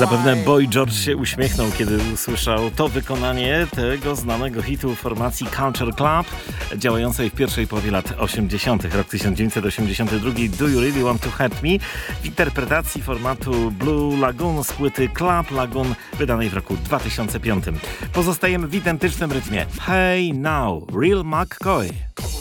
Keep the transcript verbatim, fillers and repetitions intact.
Zapewne Boy George się uśmiechnął, kiedy usłyszał to wykonanie tego znanego hitu formacji Culture Club, działającej w pierwszej połowie lat osiemdziesiątych. Rok tysiąc dziewięćset osiemdziesiąty drugi. Do You Really Want To Hurt Me? W interpretacji formatu Blue Lagoon z płyty Club Lagoon, wydanej w roku dwa tysiące piątym. Pozostajemy w identycznym rytmie. Hey Now, Real McCoy.